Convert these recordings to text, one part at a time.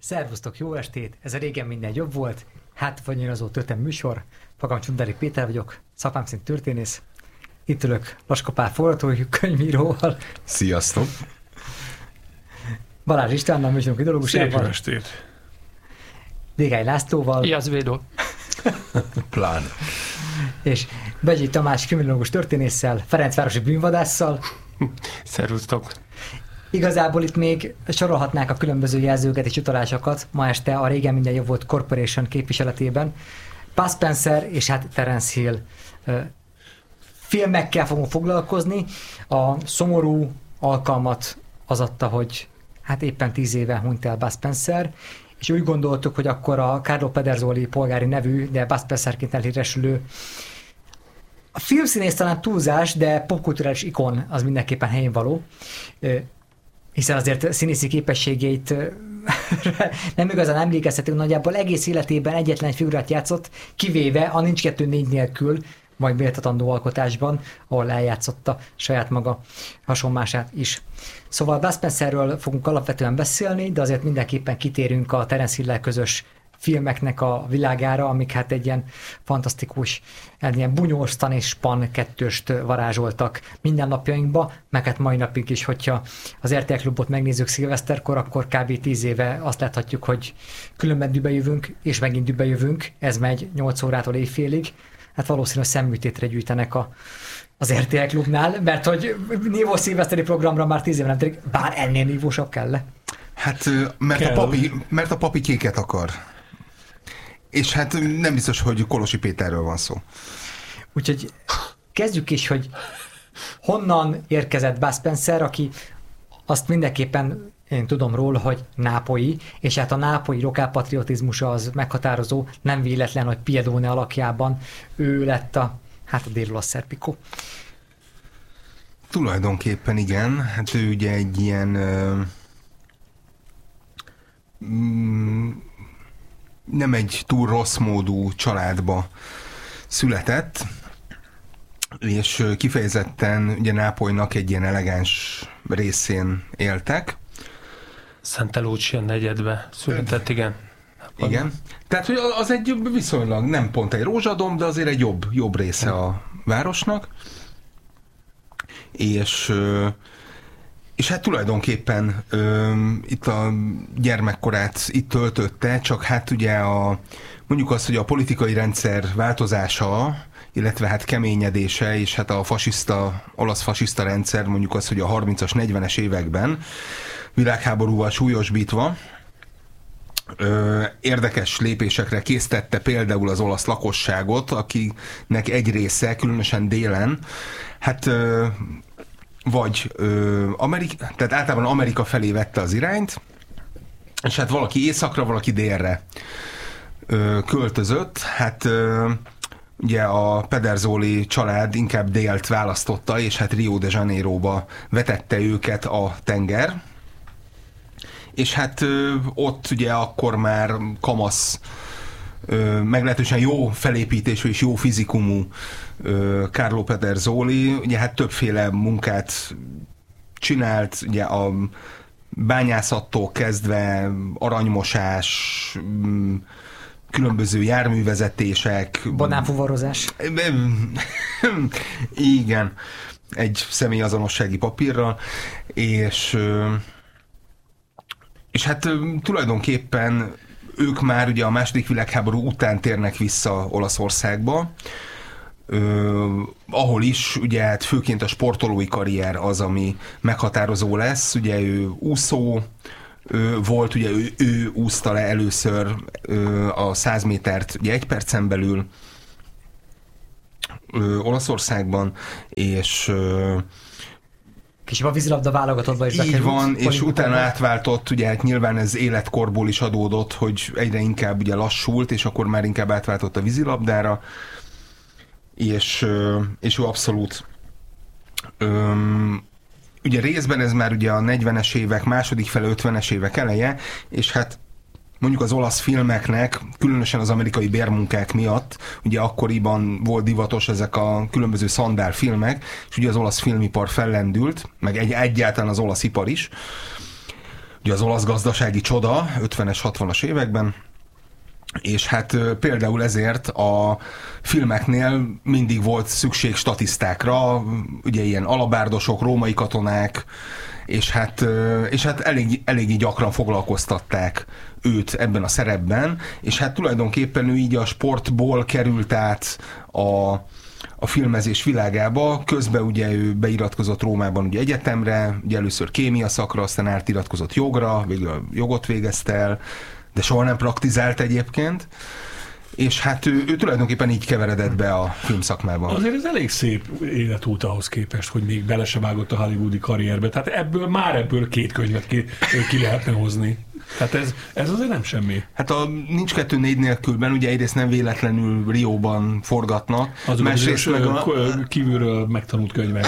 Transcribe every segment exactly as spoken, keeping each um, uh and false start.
Szervusztok, jó estét! Ez a régen minden jobb volt. Hát vagy az történet műsor. Magam Csundari Péter vagyok, szakmám szerint történész. Itt ülök Laska Pál forgatókönyv könyvíróval. Sziasztok! Balázs Istvánnal, műsorunk ideológusával. Szép estét! Dégály Lászlóval. Iazvédó. Plán. És Begyi Tamás kriminológus történésszel, Ferencvárosi bűnvadásszal. Szervusztok! Igazából itt még sorolhatnák a különböző jelzőket és utalásokat ma este a régen minden jobb volt Corporation képviseletében. Bud Spencer és hát Terence Hill filmekkel fogunk foglalkozni. A szomorú alkalmat az adta, hogy hát éppen tíz éve hunyt el Bud Spencer, és úgy gondoltuk, hogy akkor a Carlo Pedersoli polgári nevű, de Bud Spencerként elhíresülő a filmszínész talán túlzás, de popkulturális ikon az mindenképpen helyén való, hiszen azért színészi képességeit nem igazán emlékezhetünk, nagyjából egész életében egyetlen figurát játszott, kivéve a Nincs kettő négy nélkül, majd méltatandó alkotásban, ahol eljátszotta saját maga hasonlását is. Szóval Bud Spencerről fogunk alapvetően beszélni, de azért mindenképpen kitérünk a Terence Hill-lel közös filmeknek a világára, amik hát egy ilyen fantasztikus, egy ilyen bunyós Stan és Span kettőst varázsoltak mindennapjainkba, meg hát mai napig is, hogyha az er té el Klubot megnézzük szilveszterkor, akkor kb. tíz éve azt láthatjuk, hogy különben dübe jövünk, és megint dübe jövünk, ez megy nyolc órától éjfélig, hát valószínűleg szemműtétre gyűjtenek a, az er té el Klubnál, mert hogy nívós szilveszteri programra már tíz éve nem terik, bár ennél nívósabb kell-e? Hát, mert a, papi, mert a papi kéket akar. És hát nem biztos, hogy Kolosi Péterről van szó. Úgyhogy kezdjük is, hogy honnan érkezett Bud Spencer, aki azt mindenképpen én tudom róla, hogy nápolyi, és hát a nápolyi lokálpatriotizmusa az meghatározó, nem véletlen, hogy Piedone alakjában ő lett a, hát a dél-olasz Serpico. Tulajdonképpen igen, hát ő ugye egy ilyen uh, mm, nem egy túl rossz módú családba született, és kifejezetten ugye Nápolynak egy ilyen elegáns részén éltek. Santa Lucia negyedbe született, igen. Igen. Tehát, hogy az egy viszonylag, nem pont egy rózsadom, de azért egy jobb, jobb része a városnak. És És hát tulajdonképpen ö, itt a gyermekkorát itt töltötte, csak hát ugye a, mondjuk azt, hogy a politikai rendszer változása, illetve hát keményedése, és hát a fasiszta, olasz fasiszta rendszer, mondjuk azt, hogy a harmincas, negyvenes években világháborúval súlyosbítva ö, érdekes lépésekre késztette például az olasz lakosságot, akinek egy része, különösen délen, hát ö, vagy ö, Amerika, tehát általában Amerika felé vette az irányt, és hát valaki északra, valaki délre ö, költözött. Hát ö, ugye a Pedersoli család inkább délt választotta, és hát Rio de Janeiroba vetette őket a tenger. És hát ö, ott ugye akkor már kamasz, ö, meglehetősen jó felépítésű és jó fizikumú Carlo Pedersoli, ugye hát többféle munkát csinált, ugye a bányászattól kezdve aranymosás, különböző járművezetések. Banánfuvarozás. Igen, egy személyazonossági papírral, és és hát tulajdonképpen ők már ugye a második világháború után térnek vissza Olaszországba, Ö, ahol is ugye hát főként a sportolói karrier az, ami meghatározó lesz. Ugye ő úszó ö, volt, ugye ő, ő úszta le először ö, a száz métert ugye egy percen belül ö, Olaszországban, és ö, kicsit a vízilabda válogatottba is bekerült. Így van, és utána átváltott, ugye hát nyilván ez életkorból is adódott, hogy egyre inkább ugye lassult, és akkor már inkább átváltott a vízilabdára, és, és ő abszolút öm, ugye részben ez már ugye a negyvenes évek második fele, ötvenes évek eleje, és hát mondjuk az olasz filmeknek, különösen az amerikai bérmunkák miatt, ugye akkoriban volt divatos ezek a különböző szandál filmek, és ugye az olasz filmipar fellendült, meg egy, egyáltalán az olasz ipar is. ugye az olasz gazdasági csoda ötvenes, hatvanas években, és hát például ezért a filmeknél mindig volt szükség statisztákra, ugye ilyen alabárdosok, római katonák, és hát, és hát elég, eléggé gyakran foglalkoztatták őt ebben a szerepben, és hát tulajdonképpen ő így a sportból került át a, a filmezés világába. Közben ugye ő beiratkozott Rómában ugye egyetemre, ugye először kémia szakra, aztán átiratkozott jogra, végül a jogot végezte el, de soha nem praktizált egyébként, és hát ő, ő tulajdonképpen így keveredett be a filmszakmába. Azért ez elég szép életút ahhoz képest, hogy még bele se vágott a hollywoodi karrierbe. Tehát ebből már ebből két könyvet ki, ki lehetne hozni. Tehát ez, ez azért nem semmi. Hát a Nincs kettő négy nélkülben ugye egyrészt nem véletlenül Rióban forgatnak. Azok másrészt meg a... kívülről megtanult könyvek.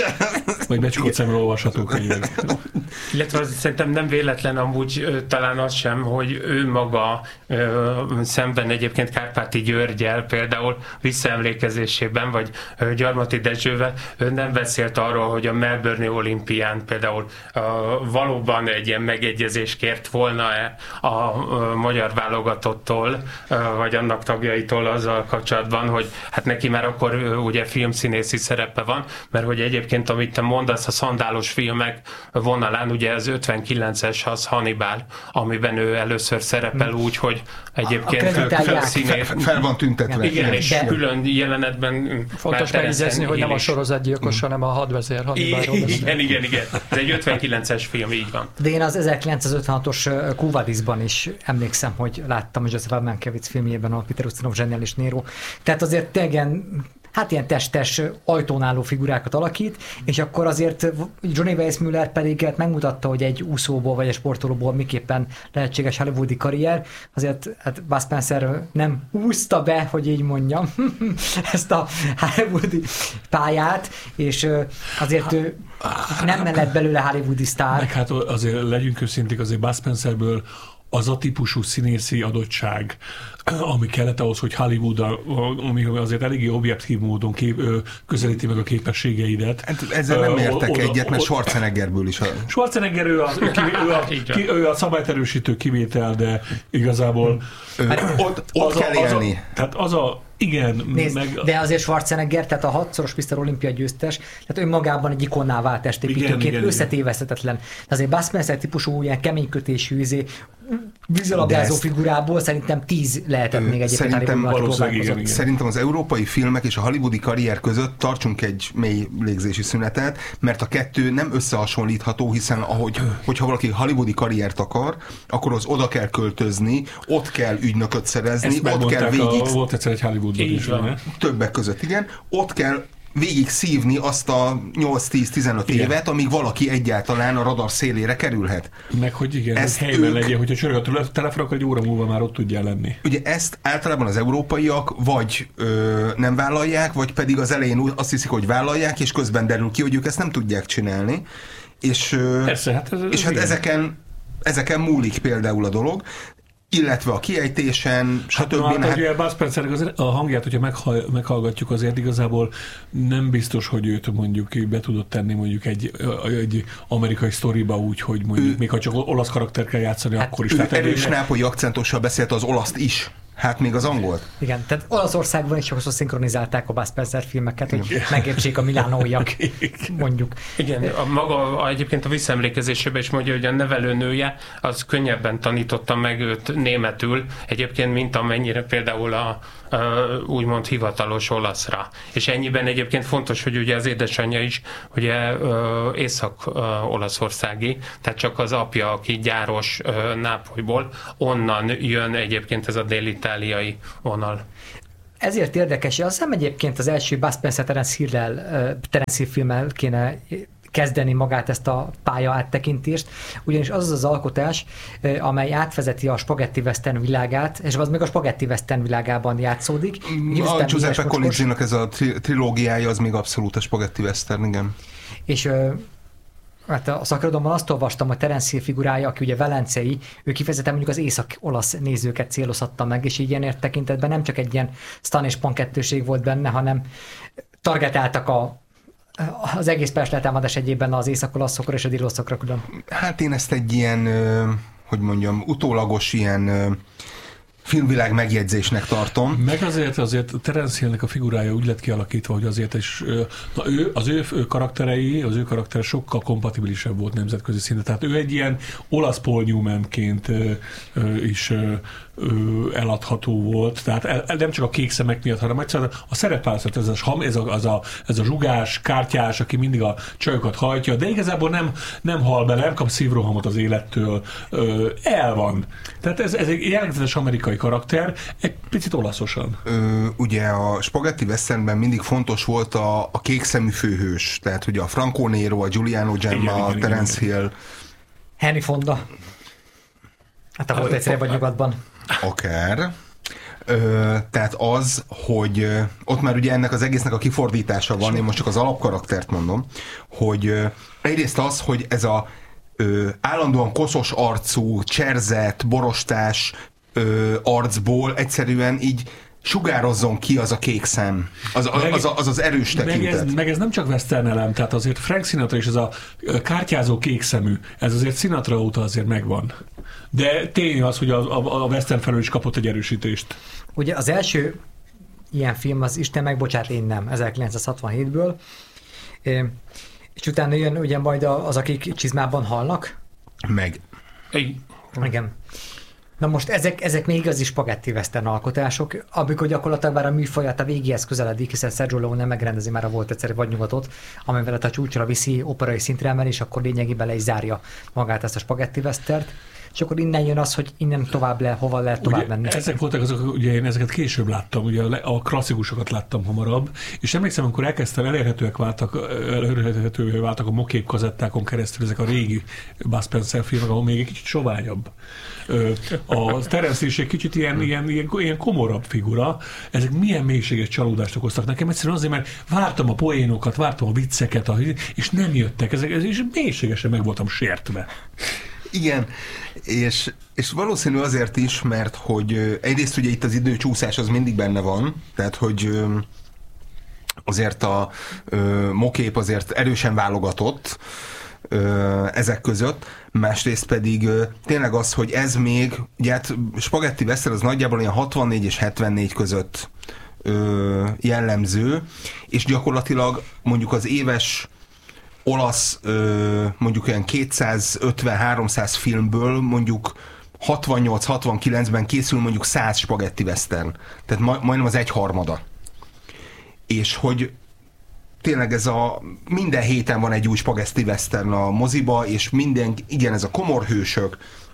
Vagy becsukott szemről olvasható könyvek. Illetve szerintem nem véletlen amúgy talán az sem, hogy ő maga ö, szemben egyébként Kárpáti Györgyel például visszaemlékezésében, vagy ö, Gyarmati Dezsővel, ő nem beszélt arról, hogy a Melbourne-i olimpián például ö, valóban egy ilyen megegyezés kért volna-e a, a magyar válogatottól, ö, vagy annak tagjaitól azzal kapcsolatban, hogy hát neki már akkor ö, ugye filmszínészi szerepe van, mert hogy egyébként amit te mondasz, a szandálos filmek vonalán, ugye az ötvenkilences az Hannibal, amiben ő először szerepel úgy, hogy egyébként külön fel, fel van tüntetve. Igen, és de külön jelenetben fontos megjegyezni, hogy nem a sorozatgyilkos, mm. hanem a hadvezér Hannibalról beszél. Igen, igen, igen. Ez egy ötvenkilences film, így van. De én az ezerkilencszázötvenhatos Quo Vadisban is emlékszem, hogy láttam Joseph Mankiewicz filmjében a Peter Ustinov zseniális Nero. Tehát azért tényleg hát ilyen testes, ajtón álló figurákat alakít, és akkor azért Johnny Weissmuller pedig hát megmutatta, hogy egy úszóból vagy egy sportolóból miképpen lehetséges hollywoodi karrier. Azért hát Bud Spencer nem úszta be, hogy így mondjam, ezt a hollywoodi pályát, és azért ő nem lett belőle hollywoodi sztár. Meg hát azért legyünk őszinték, azért Bud Spencerből az a típusú színészi adottság, ami kellett ahhoz, hogy Hollywood, ami azért eléggé objektív módon kép, közelíti meg a képességeidet. Hát ezzel nem értek uh, egyet, mert Schwarzeneggerből is. A... Schwarzenegger, ő a, ő, kivé, ő, a, ki, ő a szabályt kivétel, de igazából hát, ott, ott kell a, élni. Az a, tehát az a igen, Nézd, meg... de azért Schwarzenegger, tehát a hatszoros miszter Olimpia győztes, tehát önmagában egy ikonná vált testépítőként, összetéveszthetetlen. De azért Bud Spencer típusú ilyen keménykötésű, izé, vízilabdázó ezt... figurából szerintem tíz lehetett még egyébként. Szerintem, igen, szerintem az európai filmek és a hollywoodi karrier között tartsunk egy mély légzési szünetet, mert a kettő nem összehasonlítható, hiszen ahogy, hogyha valaki hollywoodi karriert akar, akkor az oda kell költözni, ott kell ügynököt szerezni, ezt ott kell végig... A, volt egyszer egy Hollywoodban is, van. Többek között, igen. Ott kell végig szívni azt a nyolc-tíz-tizenöt évet, amíg valaki egyáltalán a radar szélére kerülhet. Meg hogy igen, ezt helyben ők... legyen, hogyha csörög a telefon, akkor egy óra múlva már ott tudjál lenni. Ugye ezt általában az európaiak vagy ö, nem vállalják, vagy pedig az elején azt hiszik, hogy vállalják, és közben derül ki, hogy ők ezt nem tudják csinálni. És, ö, Persze, hát, ez, ez és hát ezeken, ezeken múlik például a dolog, illetve a kiejtésen, stb. Hát, hát, ugye Bud Spencernek a hangját, hogyha meghall, meghallgatjuk, azért igazából nem biztos, hogy őt mondjuk be tudott tenni mondjuk egy, egy amerikai sztoriba úgy, hogy mondjuk ő, még ha csak olasz karakter kell játszani, hát akkor is. Ő erős nápolyi akcentussal beszélte az olaszt is. Hát még az angolt. Igen, tehát Olaszországban is sokszor szinkronizálták a Bud Spencer filmeket, hogy megértsék a milánóiak, mondjuk. Igen, a maga egyébként a visszaemlékezésében is mondja, hogy a nevelőnője az könnyebben tanította meg őt németül, egyébként, mint amennyire például a, a úgymond hivatalos olaszra. És ennyiben egyébként fontos, hogy ugye az édesanyja is ugye észak-olaszországi, tehát csak az apja, aki gyáros Nápolyból, onnan jön egyébként ez a dél-itáliai vonal. Ezért érdekes, azt hiszem egyébként az első Bud Spencer Terence Hill-rel, Terence Hill filmmel kéne kezdeni magát ezt a pálya áttekintést, ugyanis az az az alkotás, amely átvezeti a spagetti western világát, és az még a spagetti western világában játszódik. A Giuseppe Colizzinak ez a tri- trilógiája az még abszolút a spagetti western, igen. És hát a szakirodalomban azt olvastam, hogy Terence Hill figurája, aki ugye velencei, ő kifejezetten mondjuk az észak-olasz nézőket célozhatta meg, és így ilyen tekintetben nem csak egy ilyen Stan és Pan kettőség volt benne, hanem targetáltak a az egész Pest támadás egyébben az észak-olaszokra és a dél-olaszokra külön? Hát én ezt egy ilyen, hogy mondjam, utólagos ilyen filmvilág megjegyzésnek tartom. Meg azért azért Terence Hillnek a figurája úgy lett kialakítva, hogy azért is, na ő, az ő karakterei, az ő karaktere sokkal kompatibilisebb volt nemzetközi szinten. Tehát ő egy ilyen olasz Paul Newman-ként is eladható volt, tehát nem csak a kék szemek miatt, hanem egyszerűen a szerepválasztás, ez a, ez, a, az a, ez a zsugás, kártyás, aki mindig a csajokat hajtja, de igazából nem, nem hal bele, nem kap szívrohamot az élettől, el van. Tehát ez, ez egy jellegzetes amerikai karakter, egy picit olaszosan. Ö, ugye a Spaghetti Westernben mindig fontos volt a, a kékszemű főhős, tehát ugye a Franco Nero, a Giuliano Gemma, a Terence igen, Hill. Henry Fonda. Hát a volt egyszer vagy nyugatban. Akár. Ö, tehát az, hogy ö, ott már ugye ennek az egésznek a kifordítása van, én most csak az alapkaraktert mondom, hogy ö, egyrészt az, hogy ez a ö, állandóan koszos arcú, cserzett, borostás ö, arcból egyszerűen így sugározzon ki az a kék szem, az az, az, az, az erős tekintet. Meg ez, meg ez nem csak western elem, tehát azért Frank Sinatra és ez a kártyázó kék szemű, ez azért Sinatra óta azért megvan. De tény az, hogy a, a, a western felől is kapott egy erősítést. Ugye az első ilyen film az Isten megbocsát, én nem, ezerkilencszázhatvanhétből, és utána jön ugye majd az, akik csizmában halnak. Meg. Igen. Na most ezek, ezek még igazi spagetti western alkotások, amikor gyakorlatilag már a műfaját a végéhez közeledik, hiszen Sergio Leone megrendezi már a Volt egyszer vagy nyugatot, amivel a csúcsra viszi, operai szintre emel, és akkor lényegében le is zárja magát ezt a spagetti westernt. És akkor innen jön az, hogy innen tovább le, hova lehet tovább ugye, menni. Ezek voltak azok, ugye én ezeket később láttam, ugye a klasszikusokat láttam hamarabb, és emlékszem, amikor elkezdtem, elérhetőek váltak, elérhetővé váltak a mokép kazettákon keresztül ezek a régi Bud Spencer filmek, ahol még egy kicsit soványabb. A Terence is egy kicsit ilyen, ilyen, ilyen, ilyen komorabb figura, ezek milyen mélységes csalódást okoztak nekem, egyszerűen azért, mert vártam a poénokat, vártam a vicceket, és nem jöttek, ezek, és mélységesen meg voltam sértve. Igen, és, és valószínű azért is, mert hogy egyrészt ugye itt az időcsúszás az mindig benne van, tehát hogy azért a mokép azért erősen válogatott ezek között, másrészt pedig tényleg az, hogy ez még, ugye hát Spaghetti Western az nagyjából ilyen hatvannégy és hetvennégy között jellemző, és gyakorlatilag mondjuk az éves olasz mondjuk olyan kétszázötven-háromszáz filmből mondjuk hatvannyolc-hatvankilencben készül mondjuk száz spagetti western. Tehát majdnem az egyharmada. És hogy tényleg ez a minden héten van egy új spagetti western a moziba, és minden, igen, ez a komorhősök,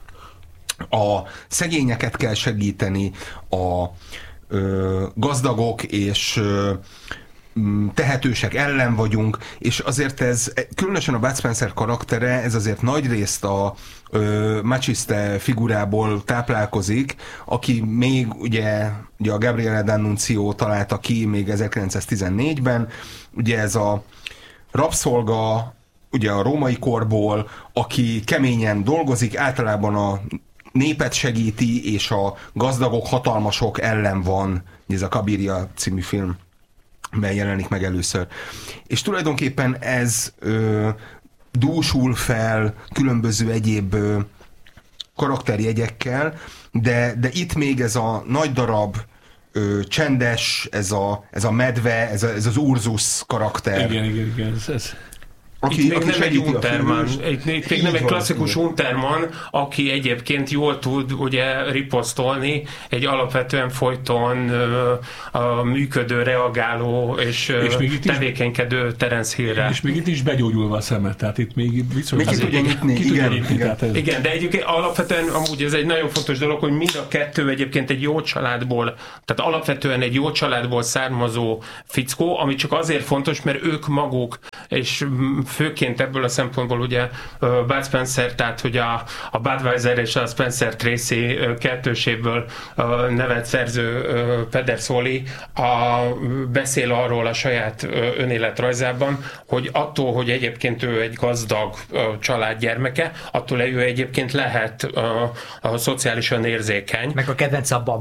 a szegényeket kell segíteni, a ö, gazdagok és ö, tehetősek ellen vagyunk, és azért ez, különösen a Bud Spencer karaktere, ez azért nagyrészt a ö, Maciste figurából táplálkozik, aki még ugye, ugye a Gabriele D'Annunzio találta ki még ezerkilencszáztizennégyben, ugye ez a rabszolga, ugye a római korból, aki keményen dolgozik, általában a népet segíti, és a gazdagok, hatalmasok ellen van, ez a Cabiria című film ben jelenik meg először. És tulajdonképpen ez ö, dúsul fel különböző egyéb ö, karakterjegyekkel, de, de itt még ez a nagy darab, ö, csendes, ez a, ez a medve, ez, a, ez az Ursus karakter. Igen, igen, igen. Ez, ez. Aki, itt még aki nem egy Unterman, itt még nem egy van, klasszikus igen. Unterman, aki egyébként jól tud ugye riposztolni, egy alapvetően folyton uh, működő, reagáló és, és még tevékenykedő Terence Hillre. És még itt is begyógyulva a szemet, tehát itt még viszonylag... Még ki tudja nyitni, ki tudja igen. nyitni, Igen. ez... igen, de egyébként alapvetően amúgy ez egy nagyon fontos dolog, hogy mind a kettő egyébként egy jó családból, tehát alapvetően egy jó családból származó fickó, ami csak azért fontos, mert ők maguk, és főként ebből a szempontból ugye Bud Spencer, tehát hogy a, a Budweiser és a Spencer Tracy kettőséből nevet szerző Pedersoli a, beszél arról a saját önéletrajzában, hogy attól, hogy egyébként ő egy gazdag család gyermeke, attól ő egyébként lehet a, a szociálisan érzékeny. Meg a kedvenc a bab.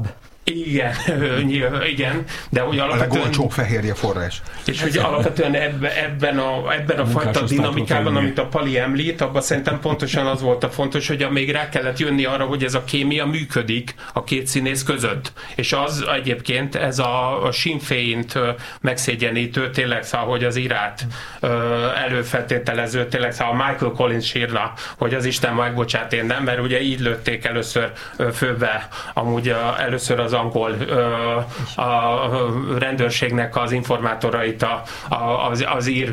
Igen, igen, de hogy alapvetően... A legolcsóbb fehérje forrás. És hogy alapvetően ebben, ebben a, ebben a, a fajta dinamikában, amit a Pali említ, abban szerintem pontosan az volt a fontos, hogy még rá kellett jönni arra, hogy ez a kémia működik a két színész között. És az egyébként ez a, a Sinn Féint megszégyenítő, tényleg szóval, hogy az Irát előfeltételező, tényleg szóval Michael Collins sírna, hogy az Isten megbocsát, én nem, mert ugye így lőtték először főbe, amúgy először az angol a, a rendőrségnek az informátorait a, a, az, az ír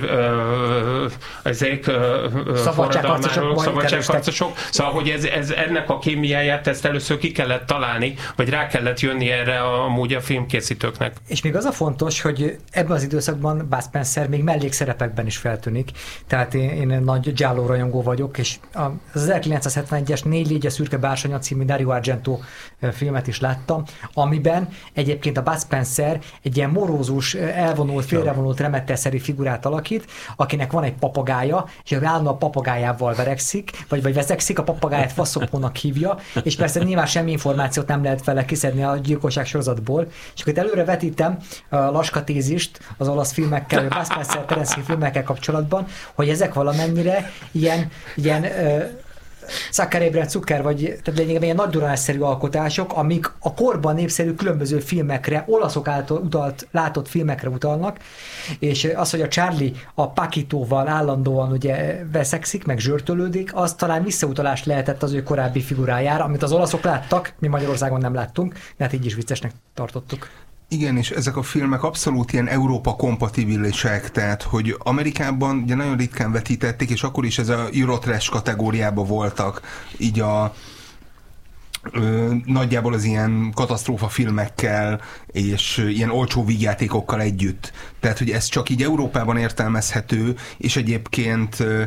ezek szabadságharcosok, szabadságharcosok. Szóval, hogy ez, ez, ennek a kémiáját ezt először ki kellett találni, vagy rá kellett jönni erre a, amúgy a filmkészítőknek. És még az a fontos, hogy ebben az időszakban Bud Spencer még mellékszerepekben is feltűnik. Tehát én, én nagy Giallo rajongó vagyok, és az ezerkilencszázhetvenegyes Négy légy a szürke bársanya című Dario Argento filmet is láttam, amiben egyébként a Bud Spencer egy ilyen morózus, elvonult, félrevonult remettelszerű figurát alakít, akinek van egy papagája, és állandóan a papagájával verekszik, vagy, vagy veszekszik, a papagáját faszopónak hívja, és persze nyilván semmi információt nem lehet vele kiszedni a gyilkosság sorozatból. És akkor itt előre vetítem a laskatézist az olasz filmekkel, a Bud Spencer Terence filmekkel kapcsolatban, hogy ezek valamennyire ilyen, ilyen Zuckerébren Zucker, vagy tehát lényegében ilyen nagy duranásszerű alkotások, amik a korban népszerű különböző filmekre, olaszok által utalt, látott filmekre utalnak, és az, hogy a Charlie a Paquitóval állandóan ugye veszekszik, meg zsörtölődik, az talán visszautalás lehetett az ő korábbi figurájára, amit az olaszok láttak, mi Magyarországon nem láttunk, de hát így is viccesnek tartottuk. Igen, és ezek a filmek abszolút ilyen Európa kompatibilisek, tehát hogy Amerikában ugye nagyon ritkán vetítették, és akkor is ez a Eurotrash kategóriába voltak, így a ö, nagyjából az ilyen katasztrófa filmekkel és ilyen olcsó vígjátékokkal együtt. Tehát, hogy ez csak így Európában értelmezhető, és egyébként ö,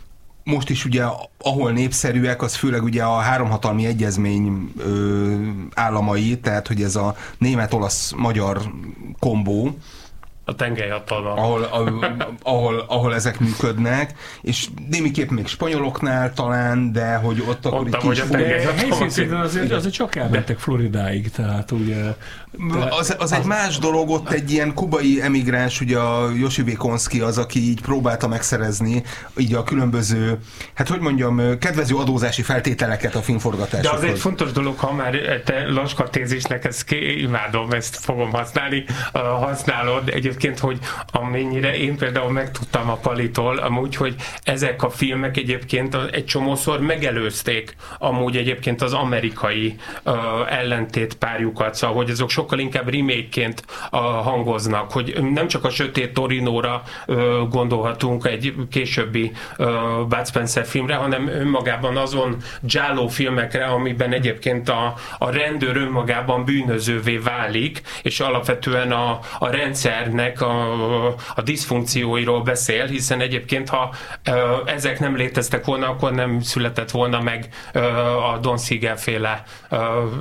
most is ugye, ahol népszerűek, az főleg ugye a háromhatalmi egyezmény ö, államai, tehát hogy ez a német-olasz-magyar kombó, a tengelyhatalma. Ahol, ahol, ahol, ahol ezek működnek, és némiképp még spanyoloknál talán, de hogy ott akkor itt kis helyszinten azért, azért csak elmentek Floridáig, tehát ugye... De az, az egy más dolog, ott egy ilyen kubai emigráns, ugye a Josi Vékonszki az, aki így próbálta megszerezni így a különböző, hát hogy mondjam, kedvező adózási feltételeket a filmforgatásokhoz. De az egy fontos dolog, ha már te laskatézisnek ezt imádom, ezt fogom használni, használod egyébként, hogy amennyire én például megtudtam a Palitól, amúgy, hogy ezek a filmek egyébként egy csomószor megelőzték amúgy egyébként az amerikai uh, ellentét párjukat, szóval, hogy azok sokkal inkább remake-ként uh, hangoznak, hogy nem csak a Sötét Torinóra uh, gondolhatunk egy későbbi uh, Bud Spencer filmre, hanem önmagában azon giallo filmekre, amiben egyébként a, a rendőr önmagában bűnözővé válik, és alapvetően a, a rendszernek a, a diszfunkcióiról beszél, hiszen egyébként ha uh, ezek nem léteztek volna, akkor nem született volna meg uh, a Don Siegel féle uh,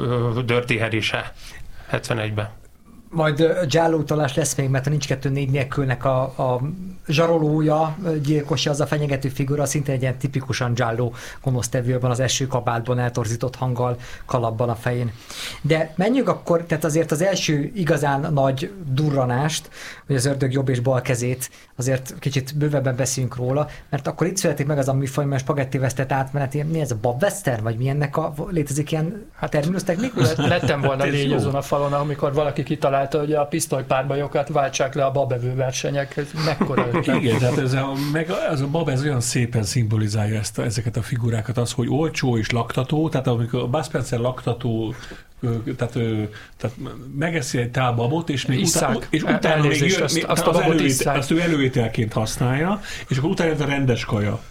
Dirty Harry se hetvenegyben. Majd Giallo utalás lesz még, mert a Nincs kettő négy nélkülnek a, a zsarolója, gyilkosa, az a fenyegető figura, szintén egy ilyen tipikusan Giallo gonosztevőben, az eső kabátban eltorzított hanggal, kalapban a fején. De menjünk akkor, tehát azért az első igazán nagy durranást, hogy az ördög jobb és bal kezét, azért kicsit bővebben beszéljünk róla, mert akkor itt születik meg az a műfaj, mert spagetti vesztett átmenet, mi ez a Bob Western, vagy milyennek a, létezik ilyen hát terminus technikus? Lettem volna légy azon a falon, amikor valaki kitalálta, hogy a pisztolypárbajokat váltsák le a babevő versenyekhez. Mekkora ötlet. Igen, tehát ez a, meg ez a bab ez olyan szépen szimbolizálja ezt, ezeket a figurákat, az, hogy olcsó és laktató, tehát amikor a Bud Spencer laktató, tehát, tehát megeszi egy tál babot, és még isszák, utána, és utána még jön, azt, még, azt, az a babot előét, azt ő előételként használja, és akkor utána ez a rendes kaja.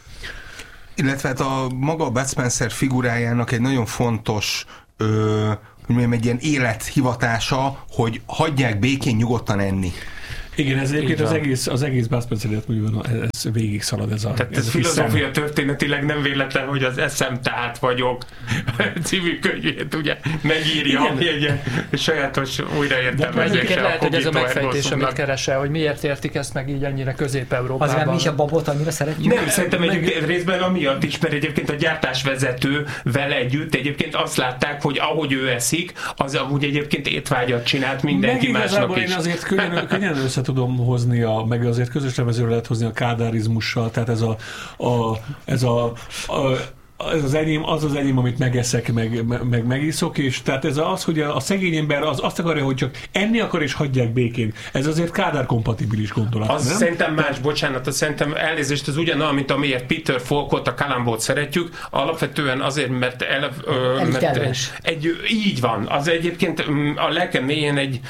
Illetve hát a maga a Bud Spencer figurájának egy nagyon fontos ö, hogy mondjam, egy ilyen élethivatása, hogy hagyják békén nyugodtan enni. Igen, ez egyébként az egész, az egész Bud Spencer életművön ez végig szalad ez a Tehát ez ez a filozófia történetileg nem véletlen, hogy az Eszem tehát vagyok című könyvét ugye megírja, ami egy sajátos újraértelmezése a lehet, hogy ez a Cogito megfejtés, ergo amit sumnak. keresel, hogy miért értik ezt meg így ennyire Közép-Európában. Azért mi is a babot annyira szeretjük. Nem, szerintem egyébként részben amiatt is, mert egyébként a gyártásvezető vele együtt egyébként azt látták, hogy ahogy ő eszik, az amúgy egyébként étvágyat csinált mindenki meg másnak is. Én azért könnyen, könnyen össze tudom hozni, a, meg azért közös nevezőre lehet hozni a kádárizmussal, tehát ez a, a, ez a, a ez az enyém, az az enyém, amit megeszek, meg, meg megiszok, és tehát ez az, hogy a, a szegény ember az azt akarja, hogy csak enni akar, és hagyják békén. Ez azért Kádár-kompatibilis gondolat, Az nem? szerintem más, bocsánat, az szerintem elnézést, az ugyanaz, mint amiért Peter Falkot, a Kalambót szeretjük, alapvetően azért, mert, ele, ö, mert egy, így van, az egyébként a lelkem mélyén egy,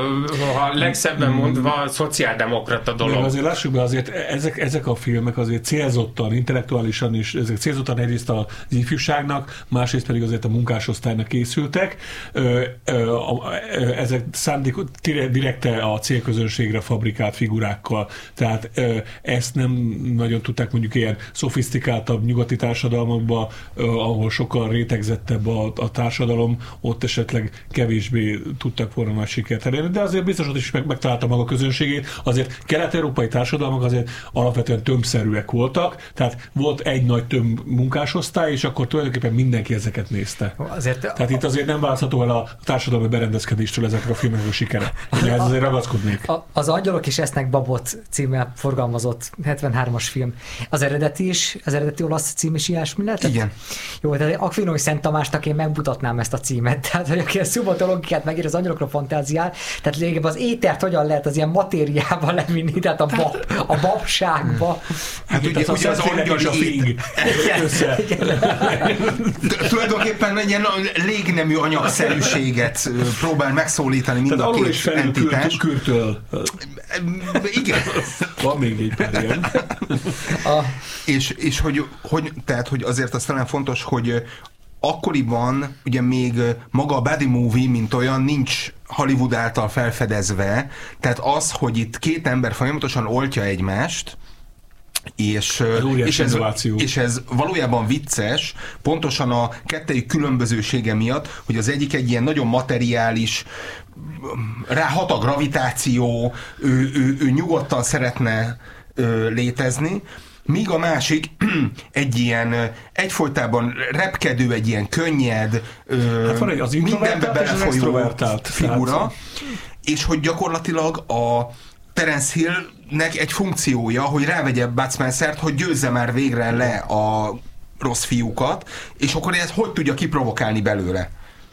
a legszebben mondva, szociáldemokrata dolog. Meg azért lássuk be, azért ezek, ezek a filmek azért célzottan, intellektuálisan is, ezek célzottan egyrészt a az ifjúságnak, másrészt pedig azért a munkásosztálynak készültek. Ö, ö, ö, ezek szándék direkte a célközönségre fabrikált figurákkal, tehát ö, ezt nem nagyon tudták mondjuk ilyen szofisztikáltabb nyugati társadalmakban, ö, ahol sokkal rétegzettebb a, a társadalom, ott esetleg kevésbé tudtak volna nagy sikert elérni, de azért biztos ott is meg, megtalálta maga közönségét. Azért kelet-európai társadalmak azért alapvetően tömbszerűek voltak, tehát volt egy nagy tömb munkásosztály, és akkor tulajdonképpen mindenki ezeket nézte. Azért Tehát a, itt azért nem választható el a társadalmi berendezkedéstől ezeknek a filmeknek a sikere. Ugye ez azért ragaszkodnék. A, az Angyalok is esznek babot címmel forgalmazott hetvenhármas film. Az eredeti is, az eredeti olasz cím is ilyesmi lehetett? Igen. Jó, tehát Aquilói Szent Tamásnak én megmutatnám ezt a címet. Tehát, hogy aki a szubatologikát megír, az angyalokra fantáziál, tehát lényegében az étert hogyan lehet az ilyen matériába levinni, tehát a, bab, a babságba. Hát ugye, ugye az angyali a fing össze. Tulajdonképpen egy ilyen légnemű anyagszerűséget próbál megszólítani mind tehát a két is entitás. Kürtől. Igen. Van még egy pár ilyen. A... És, és hogy, hogy, tehát, hogy azért az talán fontos, hogy akkoriban ugye még maga a buddy movie, mint olyan, nincs Hollywood által felfedezve, tehát az, hogy itt két ember folyamatosan oltja egymást, És, és, ez, és ez valójában vicces, pontosan a kettejük különbözősége miatt, hogy az egyik egy ilyen nagyon materiális, ráhat a gravitáció, ő, ő, ő nyugodtan szeretne ő, létezni, míg a másik egy ilyen egyfolytában repkedő, egy ilyen könnyed, hát van egy az mindenbe belefolyó figura, tehát... és hogy gyakorlatilag a Terence Hillnek egy funkciója, hogy rávegye Bud Spencert, hogy győzze már végre le a rossz fiúkat, és akkor ezt hogy tudja kiprovokálni belőle.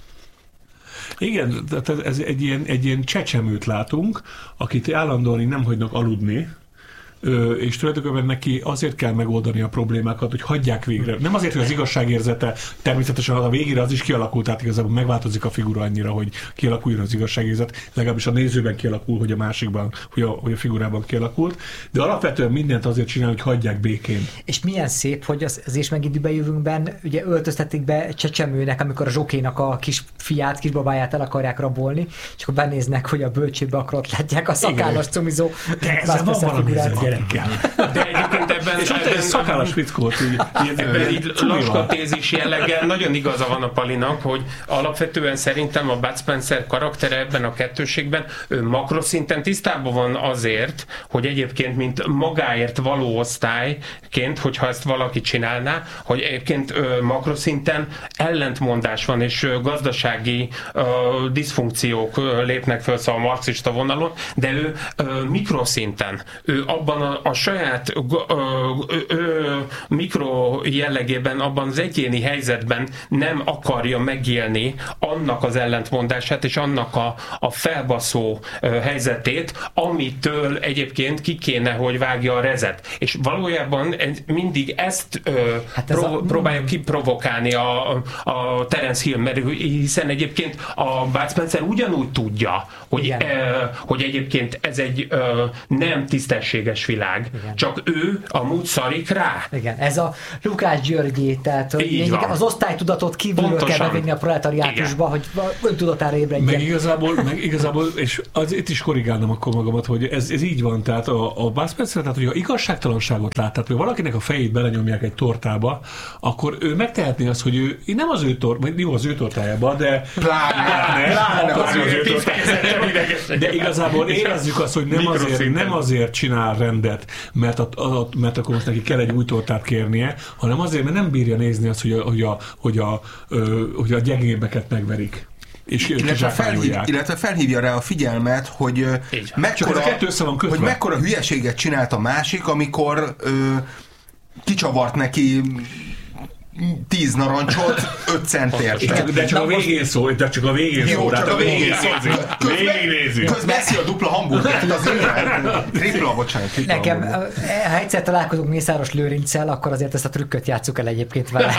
Igen, tehát ez egy ilyen, egy ilyen csecsemőt látunk, akit állandóan nem hagynak aludni, Ö, és tulajdonképpen neki azért kell megoldani a problémákat, hogy hagyják végre. Nem azért, hogy az igazságérzete természetesen a végére az is kialakult, tehát igazából megváltozik a figura annyira, hogy kialakuljon az igazságérzet, legalábbis a nézőben kialakul, hogy a másikban, hogy a, hogy a figurában kialakult, de alapvetően mindent azért csinál, hogy hagyják békén. És milyen szép, hogy az, az és megint jövőnkben ugye öltöztetik be csecsemőnek, amikor a zsokénak a kis fiát, kisbabáját el akarják rabolni, és akkor benéznek, hogy a bölcsőbe akkor ott látják a szakállas cumizó. De ezzel van valami gyerekkel. De egyébként ebben... És ott egy szakállas fickót így, ebben így laskatézis jelleggel nagyon igaza van a Palinak, hogy alapvetően szerintem a Bud Spencer karaktere ebben a kettőségben ő makroszinten tisztában van azért, hogy egyébként mint magáért való osztályként, hogyha ezt valaki csinálná, hogy egyébként makroszinten ellentmondás van, és gazdasági uh, diszfunkciók lépnek föl szóval a marxista vonalon, de ő uh, mikroszinten, ő abban a, a saját ö, ö, ö, mikro jellegében, abban az egyéni helyzetben nem akarja megélni annak az ellentmondását és annak a, a felbaszó ö, helyzetét, amitől egyébként ki kéne, hogy vágja a rezet. És valójában mindig ezt ö, hát ez prov- a... próbálja kiprovokálni a, a Terence Hill, mert hiszen egyébként a Bud Spencer ugyanúgy tudja, hogy, ö, hogy egyébként ez egy ö, nem tisztességes világ. Igen. Csak ő a, amúgy szarik rá. Igen, ez a Lukács Györgyé, tehát hogy az osztálytudatot kívülről Pontosan. kell bevinni a proletariátusba, hogy öntudatára ébredjen. Meg igazából, meg igazából, és az, itt is korrigálnom akkor magamat, hogy ez, ez így van, tehát a, a Bud Spencer, tehát hogyha igazságtalanságot lát, tehát hogy valakinek a fejét belenyomják egy tortába, akkor ő megtehetné azt, hogy ő nem az ő tort, jó az ő tortájába, de pláne, pláne, az az ő tortájába. De igazából érezzük azt, hogy nem azért, nem azért csinál rendet, mert, a, a, mert akkor most neki kell egy új tortát kérnie, hanem azért, mert nem bírja nézni azt, hogy a, hogy a, hogy a, hogy a gyengébbeket megverik. És illetve, felhív, illetve felhívja rá a figyelmet, hogy mekkora, hogy mekkora hülyeséget csinált a másik, amikor ö, kicsavart neki tíz narancsot, öt centért. De csak a végén szól, de csak a végén szól. Csak a végén szól. Végig nézzük. Közben eszi a dupla hamburgert, az ilyen. Tripla, bocsánat. Tripla Nekem, ha egyszer találkozunk Mészáros Lőrinccel, akkor azért ezt a trükköt játsszuk el egyébként vele.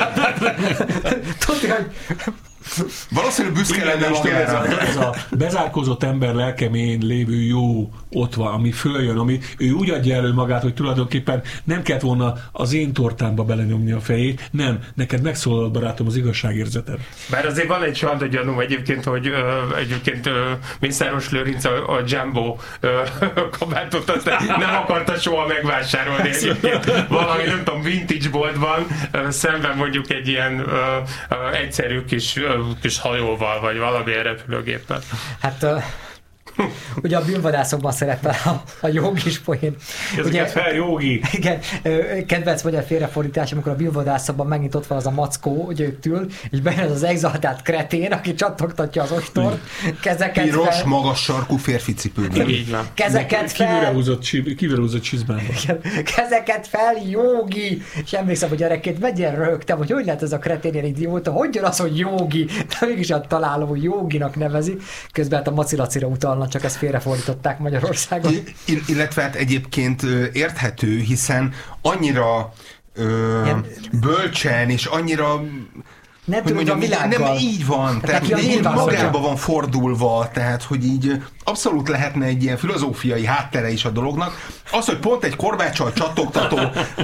Tudni, hogy valószínűleg büszke lenne magára. Ez a bezárkózott ember lelkemén lévő jó ott van, ami följön, ami ő úgy adja elő magát, hogy tulajdonképpen nem kellett volna az én tortámba belenyomni a fejét, nem, neked megszólalt, barátom, az igazságérzeted. Bár azért van egy csalda gyanúm egyébként, hogy ö, egyébként ö, Mészáros Lőrinc a, a Jumbo ö, kabátot azt nem akarta soha megvásárolni egyébként. Valami, nem tudom, vintage boltban ö, szemben mondjuk egy ilyen ö, ö, egyszerű kis kis hajóval, vagy valamilyen repülőgéppel. Hát uh, ugye a bűnvadászokban szerepel a, a jogis poén. Ezeket fel, jogi! Igen, kedvenc magyar félrefordítás, amikor a bűnvadászokban megint ott van az a mackó, hogy ők ül, és bejön az az exaltált kretén, aki csattogtatja az ostort, kezeket piros, fel. magas sarkú férfi cipőben. Így van. Kezeket fel. Kívülre húzott csizmában. Kezeket fel, jogi! És emlékszem, hogy gyerekként megyen röhögtem, hogy hogy lehet ez a kretén ilyen idióta, hogy jön az, hogy jogi, de mégis a találó joginak nevezi, közben hát a macilacira utalna, csak ezt félrefordították Magyarországon. I- illetve hát egyébként érthető, hiszen annyira ö, bölcsen és annyira nem tudom, hogy a világgal. Nem, így van, tehát, tehát így magába van fordulva, tehát hogy így abszolút lehetne egy ilyen filozófiai háttere is a dolognak. Az, hogy pont egy korbáccsal csattogtató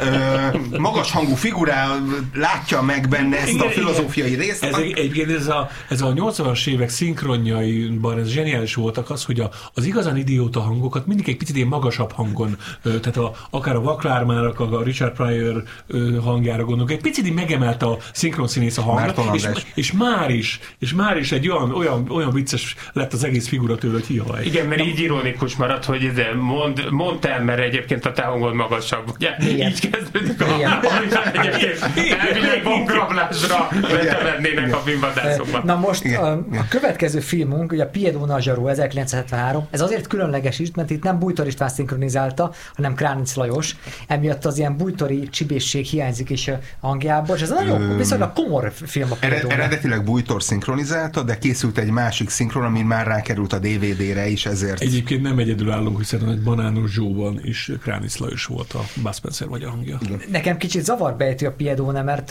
ö, magas hangú figurá látja meg benne ezt igen, a filozófiai igen. részt. Ez egyébként ez a, ez a nyolcvanas évek szinkronjaiban ez zseniális voltak az, hogy a, az igazán idióta hangokat mindig egy picit ilyen magasabb hangon, ö, tehát a, akár a Vaklármának, a Richard Pryor ö, hangjára gondolok, egy picit megemelte a szinkronszínész a hangot, és, és már is, és már is egy olyan, olyan, olyan vicces lett az egész figura tőle, hogy hiha. Igen, mert így ironikus maradt, hogy ide mond, mondd el, mert egyébként a te hangod magasabb. Ugye? Így kezdődik a amiben egyébként elvileg bankrablásra vetelednének a bűnvadászokban. Na most a, a következő filmünk, ugye a Piedó Nagyzsarú ezerkilencszázhetvenhárom, ez azért különleges is, mert itt nem Bújtor István szinkronizálta, hanem Kránic Lajos, emiatt az ilyen bújtori csibészség hiányzik is a hangjából, és ez nagyon viszonylag komor film a Piedónak. Eredetileg Bújtor szinkronizálta, de készült egy másik szinkron, ami már rákerült a dé vé dére is, ezért... Egyébként nem egyedülálló, hiszen egy Banános Zsóban is Kránic Lajos volt a Bud Spencer vagy a hangja. Igen. Nekem kicsit zavarbejtő a Piedóne, mert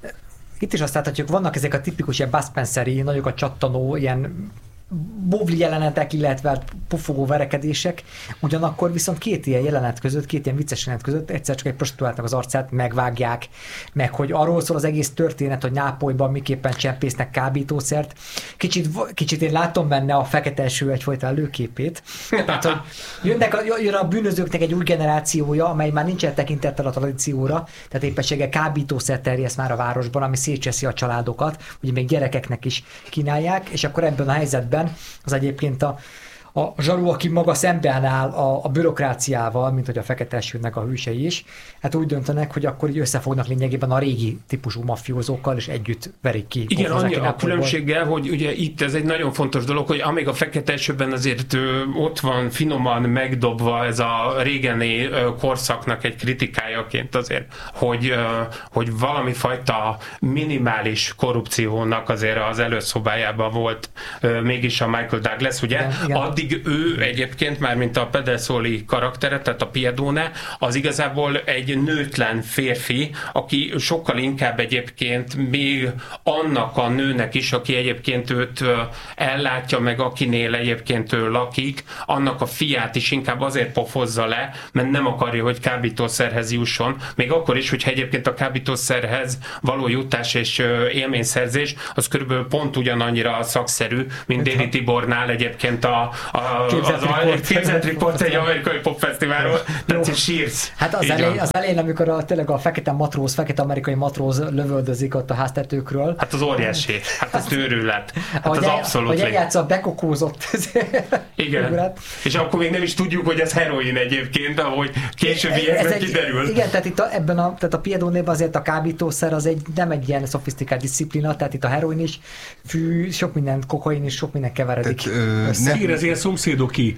itt is azt láthatjuk, vannak ezek a tipikus ilyen Bud Spenceri, nagyokat csattanó, ilyen bovli jelenetek, illetve pufogó verekedések, ugyanakkor viszont két ilyen jelenet között, két ilyen vicces jelenet között egyszer csak egy prostituáltnak az arcát megvágják, meg hogy arról szól az egész történet, hogy Nápolyban miképpen csempésznek kábítószert. Kicsit, kicsit én látom benne a fekete eső egyfajta előképét. Tehát, hogy jönnek a, jön a bűnözőknek egy új generációja, amely már nincsen tekintettel a tradícióra, tehát éppenséggel kábítószer terjesz már a városban, ami szétcseszi a családokat, ugye még gyerekeknek is kínálják, és akkor ebben a helyzetben az egyébként a, a zsaru, aki maga szemben áll a, a bürokráciával, mint hogy a fekete esőnek a hősei is, hát úgy döntenek, hogy akkor így összefognak lényegében a régi típusú mafiózókkal, és együtt verik ki. Igen, annyi a különbséggel, hogy ugye itt ez egy nagyon fontos dolog, hogy amíg a fekete esőben azért ö, ott van finoman megdobva ez a régeni ö, korszaknak egy kritikájaként azért, hogy, ö, hogy valami fajta minimális korrupciónak azért az előszobájában volt ö, mégis a Michael Douglas, ugye? Igen, igen. addig ő egyébként már, mint a Pedersoli karaktere, tehát a Piedone, az igazából egy nőtlen férfi, aki sokkal inkább egyébként még annak a nőnek is, aki egyébként őt ellátja, meg akinél egyébként ő lakik, annak a fiát is inkább azért pofozza le, mert nem akarja, hogy kábítószerhez jusson. Még akkor is, hogyha egyébként a kábítószerhez való jutás és élményszerzés, az körülbelül pont ugyanannyira szakszerű, mint Déri Tibornál egyébként a, a, képzett az a képzett riport egy amerikai popfesztiválról, tehát sírsz. Hát az elején, az elején, amikor a, tényleg a fekete matróz, fekete amerikai matróz lövöldözik ott a háztetőkről. Hát az óriási, hát az őrület, hát az el, abszolút. Hogy eljátsza a bekokózott. Igen, és akkor még nem is tudjuk, hogy ez heroin egyébként, ahogy későbbiekben kiderül. Igen, tehát itt a, ebben a, tehát a Piedonében azért a kábítószer az egy, nem egy ilyen szofisztikált disziplina, tehát itt a heroin is, fű, sok minden, kokain is, sok minden keveredik. Hír ez ilyen szomszédoki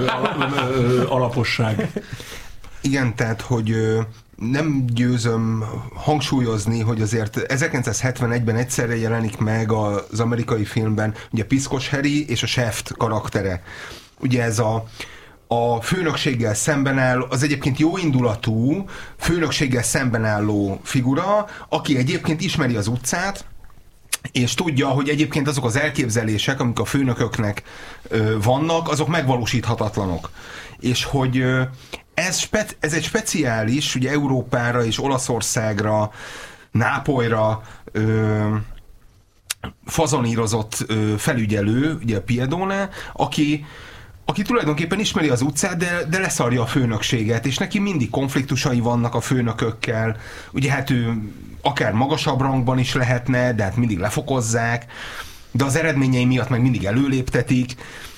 alaposság. Igen, tehát, hogy nem győzöm hangsúlyozni, hogy azért ezerkilencszázhetvenegyben egyszerre jelenik meg az amerikai filmben ugye Piszkos Harry és a Shaft karaktere. Ugye ez a a főnökséggel szemben áll, az egyébként jóindulatú főnökséggel szemben álló figura, aki egyébként ismeri az utcát, és tudja, hogy egyébként azok az elképzelések, amik a főnököknek ö, vannak, azok megvalósíthatatlanok. És hogy ö, ez, spe- ez egy speciális, ugye Európára és Olaszországra, Nápolyra ö, fazonírozott ö, felügyelő, ugye a Piedone, aki aki tulajdonképpen ismeri az utcát, de, de leszarja a főnökséget, és neki mindig konfliktusai vannak a főnökökkel. Ugye hát ő akár magasabb rangban is lehetne, de hát mindig lefokozzák, de az eredményei miatt meg mindig előléptetik,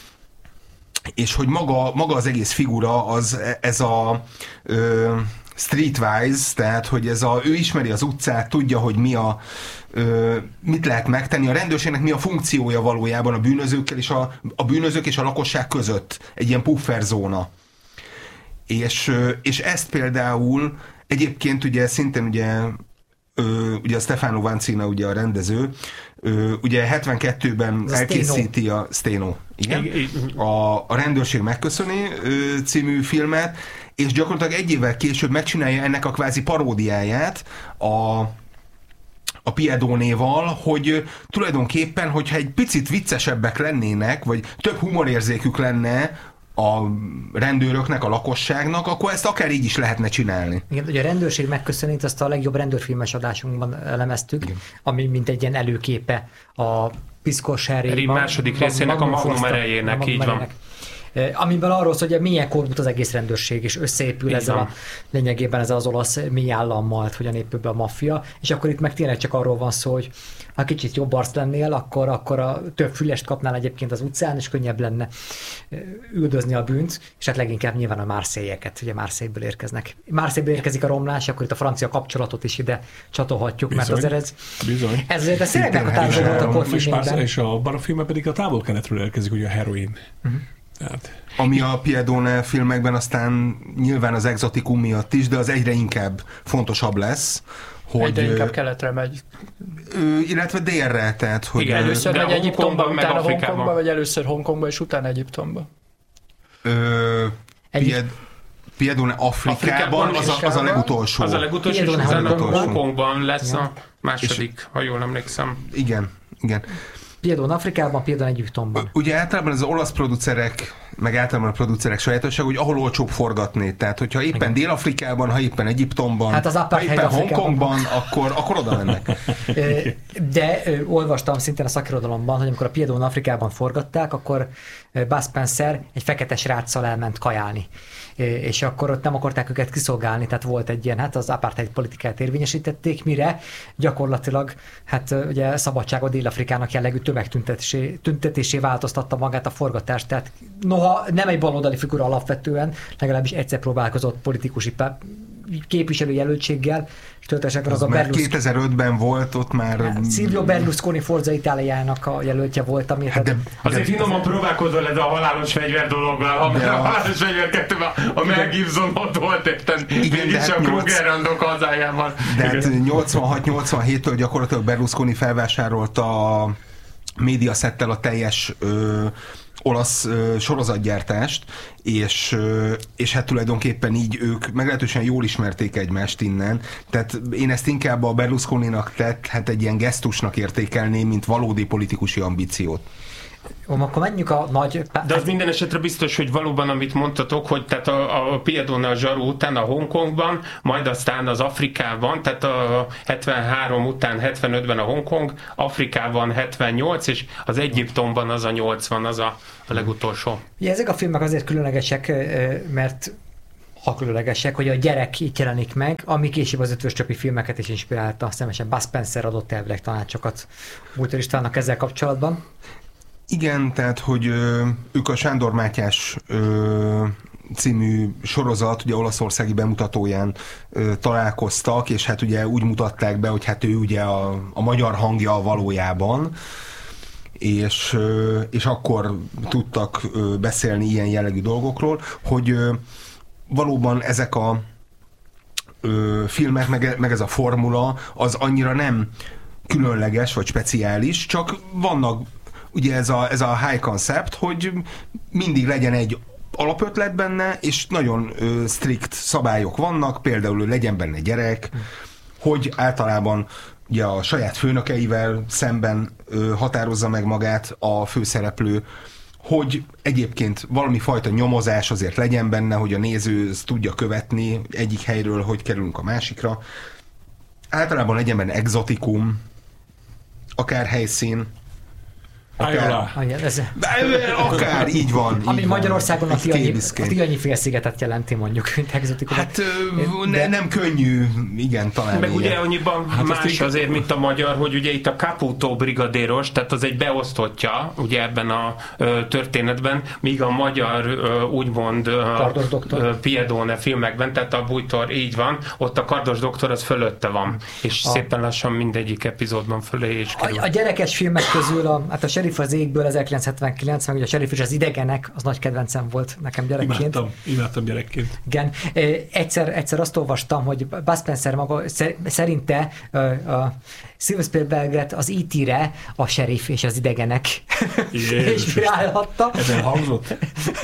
és hogy maga, maga az egész figura az ez a ö, streetwise, tehát hogy ez a, ő ismeri az utcát, tudja, hogy mi a Ö, mit lehet megtenni, a rendőrségnek mi a funkciója valójában a bűnözőkkel és a, a bűnözők és a lakosság között, egy ilyen pufferzóna. És, és ezt például egyébként ugye szintén ugye, ö, ugye a Stefano Vancina ugye a rendező, ö, ugye hetvenkettőben a elkészíti a Steno, igen, a, a Rendőrség megköszöni ö, című filmet, és gyakorlatilag egy évvel később megcsinálja ennek a kvázi paródiáját a a Piedonéval, hogy tulajdonképpen, hogyha egy picit viccesebbek lennének, vagy több humorérzékük lenne a rendőröknek, a lakosságnak, akkor ezt akár így is lehetne csinálni. Igen, ugye a Rendőrség megköszönít, azt a legjobb rendőrfilmes adásunkban elemeztük, igen, ami mint egy ilyen előképe a Piszkos Harry második részének, a Magnum erejének, így van. Amiben arról szól, hogy milyen korrupt az egész rendőrség, és összeépül így ezzel van. A lényegében ezzel az olasz mély állammal, hogyan épül be a maffia, és akkor itt meg tényleg csak arról van szó, hogy ha kicsit jobb arc lennél, akkor, akkor a több fülest kapnál egyébként az utcán, és könnyebb lenne üldözni a bűnt, és hát leginkább nyilván a Marseille-eket, ugye Marseille-ből érkeznek. Marseille-ből érkezik a romlás, akkor itt a francia kapcsolatot is ide csatolhatjuk, bizony, mert azért ez... Bizony. Ez azért tényleg meghatározódott a korfilmében. És abban a filmben pedig a távol-keletről érkezik, ugye a heroin. Uh-huh. Tehát. Ami a Piedone filmekben aztán nyilván az exotikum miatt is, de az egyre inkább fontosabb lesz, hogy... Egyre inkább keletre megy. Ö, illetve délre, tehát hogy... Igen, először megy Egyiptomba, utána Hongkongba, vagy először Hongkongba, és utána Egyiptomba. Ö, Pied, Piedone Afrikában, Afrikában az, a, az a legutolsó. Az a legutolsó, és Hongkongban lesz a második, és, ha jól emlékszem. Igen, igen. Piedone Afrikában, Piedone Egyiptomban. Ugye általában az olasz producerek, meg általában a producerek sajátosság, hogy ahol olcsóbb forgatni. Tehát, hogyha éppen igen, Dél-Afrikában, ha éppen Egyiptomban, hát az ha éppen Hongkongban, akkor, akkor oda mennek. De olvastam szintén a szakirodalomban, hogy amikor a Piedone Afrikában forgatták, akkor Bud Spencer egy fekete sráccal elment kajálni. És akkor ott nem akarták őket kiszolgálni, tehát volt egy ilyen, hát az apartheid politikát érvényesítették, mire gyakorlatilag hát ugye szabadságot Dél-Afrikának jellegű tömegtüntetésé tüntetésé változtatta magát a forgatást, tehát noha nem egy baloldali figura alapvetően, legalábbis egyszer próbálkozott politikusi képviselőjelöltséggel, és töltesebben az, az a Berlusconi... kétezer-ötben volt ott már... Hát, Silvio Berlusconi Forza Itáliájának a jelöltje volt, ami... Hát de, azért finoman próbálkozol ez a halálos fegyver dologgal, a, a halálos fegyver kettőben a Mel Gibson ott volt, érted? Mégis a Krugerrandok hazájában. De hát nyolcvanhat nyolcvanhéttől gyakorlatilag Berlusconi felvásárolta a Mediasettel a teljes ö, olasz ö, sorozatgyártást, és, ö, és hát tulajdonképpen így ők meglehetősen jól ismerték egymást innen, tehát én ezt inkább a Berlusconinak tett, hát egy ilyen gesztusnak értékelném, mint valódi politikusi ambíciót. Ó, akkor menjünk a nagy... De az minden esetre biztos, hogy valóban, amit mondtatok, hogy tehát a, a Piedone a zsaru után a Hongkongban, majd aztán az Afrikában, tehát a hetvenhárom után hetvenötben a Hongkong, Afrikában hetvennyolc, és az Egyiptomban az a nyolcvan, az a, a legutolsó. Ja, ezek a filmek azért különlegesek, mert ha különlegesek, hogy a gyerek itt jelenik meg, ami később az ötvös csapi filmeket is inspirálta, szemesen Bud Spencer adott elvileg tanácsokat Bújtor Istvánnak ezzel kapcsolatban. Igen, tehát, hogy ö, ők a Sándor Mátyás ö, című sorozat, ugye olaszországi bemutatóján ö, találkoztak, és hát ugye úgy mutatták be, hogy hát ő ugye a, a magyar hangja valójában, és, ö, és akkor tudtak ö, beszélni ilyen jellegű dolgokról, hogy ö, valóban ezek a ö, filmek, meg, meg ez a formula, az annyira nem különleges vagy speciális, csak vannak ugye ez a, ez a high concept, hogy mindig legyen egy alapötlet benne, és nagyon ö, strikt szabályok vannak, például hogy legyen benne gyerek, hogy általában ugye a saját főnökeivel szemben ö, határozza meg magát a főszereplő, hogy egyébként valami fajta nyomozás azért legyen benne, hogy a néző tudja követni egyik helyről, hogy kerülünk a másikra. Általában legyen benne exotikum, akár helyszín, Akár, akár így van. Ami így Magyarországon van. a Tihanyi, a Tihanyi félszigetet jelenti, mondjuk, mint exotikumot. Hát de... nem könnyű, igen, talán. Meg ugye annyiban hát más azért, mint a magyar, hogy ugye itt a Caputo brigadéros, tehát az egy beosztottja, ugye ebben a ö, történetben, míg a magyar ö, úgymond ö, Piedone filmekben, tehát a Bújtor így van, ott a kardos doktor az fölötte van, és a... szépen lassan mindegyik epizódban fölé is kerül. A, a gyerekes filmek közül a, hát a Sheriff az égből ezerkilencszázhetvenkilenc, meg ugye a Sheriff és az idegenek, az nagy kedvencem volt nekem gyerekként. Imádtam, imádtam gyerekként. Igen. Egyszer, egyszer azt olvastam, hogy Bud Spencer maga szerinte a Steven Spielberget az í té-re a Sheriff és az idegenek inspirálhatta. Ezen hangzott?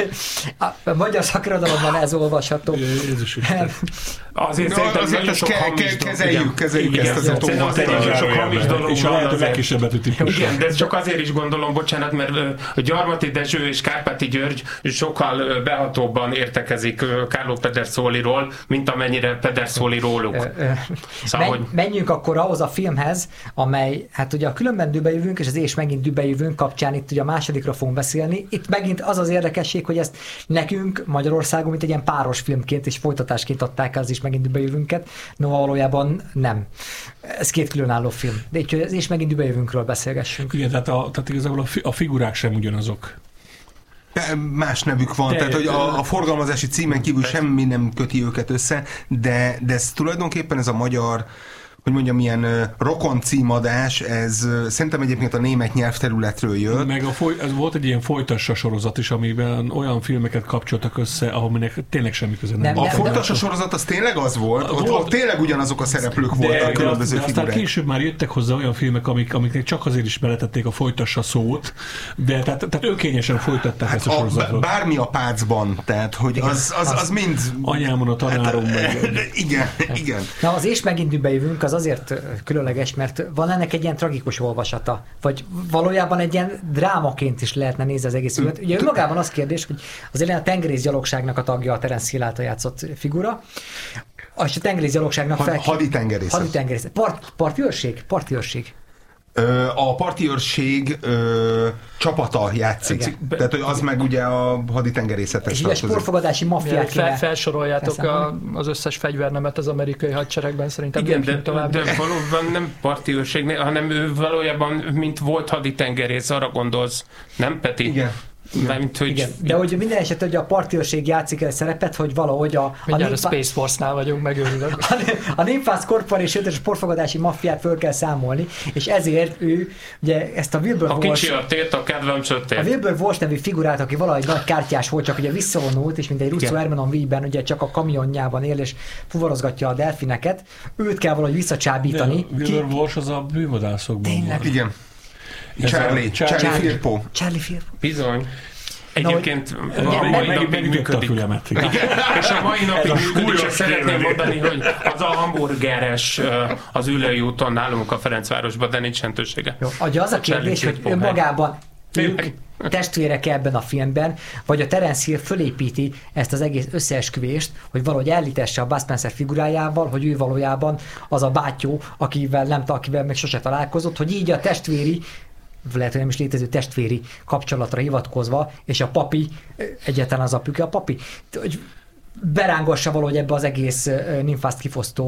A magyar szakirodalomban ez olvasható. Jézus Azért szerintem nagyon sok hamis kezeljük, kezeljük ezt az autómat. Nagyon sok hamis dolog és a lehető legkisebbet típusra. Igen, de ez csak azért is gondolom, bocsánat, mert Gyarmati Dezső és Kárpáti György sokkal behatóbban értekezik Carlo Pedersoliról, mint amennyire Pedersoli róluk. Szóval, Men, hogy... Menjünk akkor ahhoz a filmhez, amely, hát ugye a Különben dűbe jövünk, és az És megint dűbe jövünk kapcsán itt ugye a másodikra fogunk beszélni. Itt megint az az érdekesség, hogy ezt nekünk Magyarországon, mint egy ilyen páros filmként és folytatásként adták az És megint dűbe jövünket, no valójában nem. Ez két különálló film. De így az És megint dűbe jövünkről beszélgessünk. Igen, tehát, a, tehát igazából a, fi, a figurák sem ugyanazok. Más nevük van, de, tehát hogy a, a forgalmazási címen kívül semmi nem köti őket össze, de, de ez tulajdonképpen ez a magyar, hogy mondjam, ilyen uh, rokon címadás, ez uh, szerintem egyébként a német nyelvterületről jött. Meg a foly, ez volt egy ilyen folytassa sorozat is, amiben olyan filmeket kapcsoltak össze, ahol tényleg semmi köze nem, nem volt. A folytassa sorozat az tényleg az volt? Ott, ott tényleg ugyanazok a szereplők de, voltak, különböző de figurák. Aztán később már jöttek hozzá olyan filmek, amik, amiknek csak azért is beletették a folytassa szót, de tehát, tehát önkényesen folytatták hát ezt a sorozatot. Bármi a pácban, tehát hogy az, az, az, az mind... Anyámon a tanárom hát, meg. Igen, igen. Na az És megint dűbe jövünk, az azért különleges, mert van ennek egy ilyen tragikus olvasata, vagy valójában egy ilyen drámaként is lehetne nézni az egész filmet. Ugye önmagában az kérdés, hogy azért a tengerészgyalogságnak a tagja a Terence Hill által játszott figura, és a tengerészgyalogságnak fel... Haditengerészet. Haditengerészet. Part, parti őrség? Parti őrség. A parti őrség ö, csapata játszik. Igen. Tehát hogy az meg ugye a haditengerészetes. És ugye sportfogadási maffiát fel, felsoroljátok a, az összes fegyvernemet az amerikai hadseregben, szerintem. Igen, de, de valóban nem parti őrség, hanem ő valójában, mint volt haditengerész, arra gondolsz, nem Peti? Igen. Igen. Hogy igen. De hogy minden eset, hogy a partiőrség játszik el szerepet, hogy valahogy a... a, népá... a Space Force-nál vagyunk, megőrülök. A, a Népház Corporation és a sportfogadási maffiát föl kell számolni, és ezért ő ugye ezt a Wilbur Walsh... A kicsi a tét, a kedvem sötét. A Wilbur Walsh nevű figurát, aki valahogy nagy kártyás volt, csak ugye visszavonult, és mint egy Russo Hermanon Víjben ugye csak a kamionjában él, és fuvarozgatja a delfineket, őt kell valahogy visszacsábítani. Wilbur Walsh az a bűnvadászokban. Tényleg. Igen. Charlie, Charlie, Charlie Firpo. Charlie Firpo. Bizony. Egyébként Na, a mai napig megütötte a működik. fülemet. Igen, és a mai napig működik, és súlyos szeretném tévedés. mondani, hogy az a hamburgeres az Ülői úton nálunk a Ferencvárosban, de nincs jelentősége. Jó, ugye az a kérdés, hogy önmagában ők testvérek ebben a filmben, vagy a Terence Hill fölépíti ezt az egész összeesküvést, hogy valahogy elítesse a Bud Spencer figurájával, hogy ő valójában az a bátyó, akivel nem akivel még sose találkozott, hogy így a testvéri, lehet, hogy nem is létező testvéri kapcsolatra hivatkozva, és a papi, egyáltalán az apjuka a papi, hogy berángassa valahogy ebbe az egész nymfászt kifosztó